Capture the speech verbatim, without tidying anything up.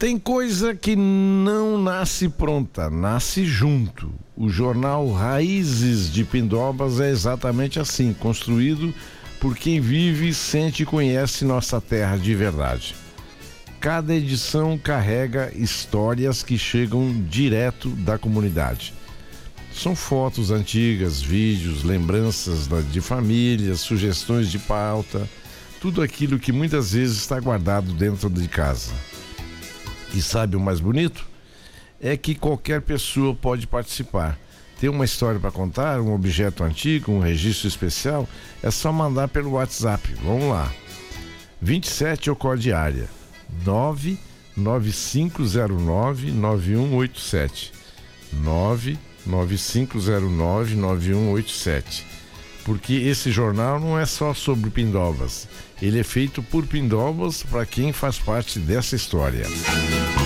Tem coisa que não nasce pronta, nasce junto. O jornal Raízes de Pindobas é exatamente assim, construído por quem vive, sente e conhece nossa terra de verdade. Cada edição carrega histórias que chegam direto da comunidade. São fotos antigas, vídeos, lembranças de família, sugestões de pauta, tudo aquilo que muitas vezes está guardado dentro de casa. E sabe o mais bonito? É que qualquer pessoa pode participar. Tem uma história para contar, um objeto antigo, um registro especial, é só mandar pelo WhatsApp. Vamos lá. vinte e sete ou código área nove nove cinco zero nove nove um oito sete nove nove cinco zero nove nove um oito sete. Porque esse jornal não é só sobre Pindobas, ele é feito por Pindobas para quem faz parte dessa história.